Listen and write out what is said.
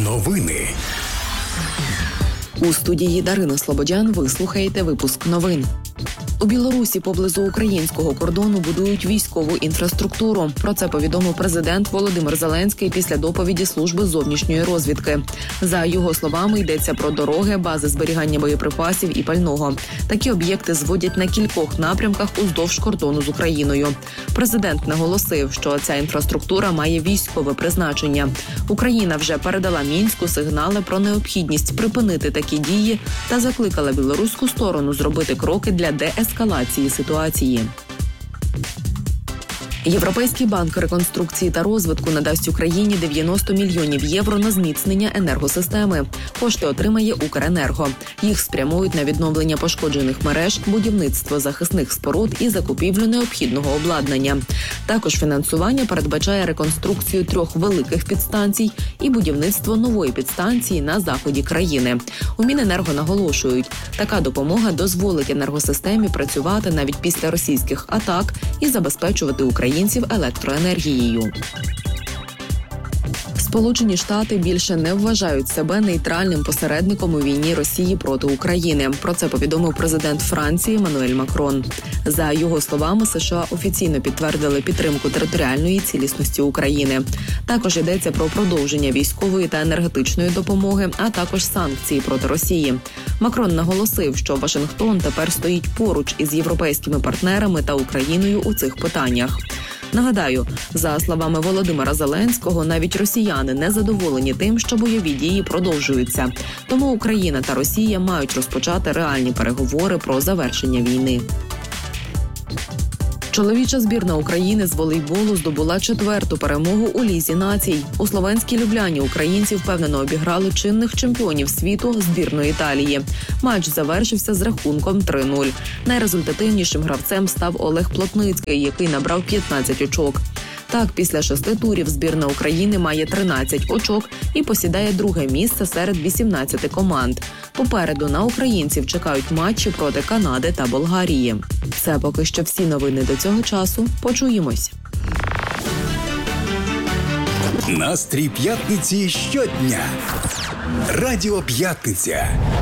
Новини. У студії Дарина Слободян ви слухаєте випуск новин. У Білорусі поблизу українського кордону будують військову інфраструктуру. Про це повідомив президент Володимир Зеленський після доповіді Служби зовнішньої розвідки. За його словами, йдеться про дороги, бази зберігання боєприпасів і пального. Такі об'єкти зводять на кількох напрямках уздовж кордону з Україною. Президент наголосив, що ця інфраструктура має військове призначення. Україна вже передала Мінську сигнали про необхідність припинити такі дії та закликала білоруську сторону зробити кроки для деескалації ситуації. Європейський банк реконструкції та розвитку надасть Україні 90 мільйонів євро на зміцнення енергосистеми. Кошти отримає Укренерго. Їх спрямують на відновлення пошкоджених мереж, будівництво захисних споруд і закупівлю необхідного обладнання. Також фінансування передбачає реконструкцію 3 великих підстанцій і будівництво нової підстанції на заході країни. У Міненерго наголошують, така допомога дозволить енергосистемі працювати навіть після російських атак і забезпечувати українців електроенергією. Сполучені Штати більше не вважають себе нейтральним посередником у війні Росії проти України. Про це повідомив президент Франції Еммануель Макрон. За його словами, США офіційно підтвердили підтримку територіальної цілісності України. Також йдеться про продовження військової та енергетичної допомоги, а також санкції проти Росії. Макрон наголосив, що Вашингтон тепер стоїть поруч із європейськими партнерами та Україною у цих питаннях. Нагадаю, за словами Володимира Зеленського, навіть росіяни не задоволені тим, що бойові дії продовжуються. Тому Україна та Росія мають розпочати реальні переговори про завершення війни. Чоловіча збірна України з волейболу здобула 4-ту перемогу у Лізі націй. У словенській Любляні українці впевнено обіграли чинних чемпіонів світу збірної Італії. Матч завершився з рахунком 3-0. Найрезультативнішим гравцем став Олег Плотницький, який набрав 15 очок. Так, після 6 турів збірна України має 13 очок і посідає 2-ге місце серед 18 команд. Попереду на українців чекають матчі проти Канади та Болгарії. Це поки що всі новини до цього часу. Почуємось. Настрій п'ятниці щодня. Радіо П'ятниця.